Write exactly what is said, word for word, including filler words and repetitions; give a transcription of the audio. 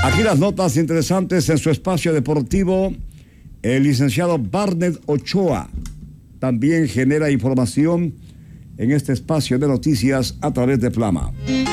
Aquí las notas interesantes en su espacio deportivo. El licenciado Barnett Ochoa también genera información en este espacio de noticias a través de Flama.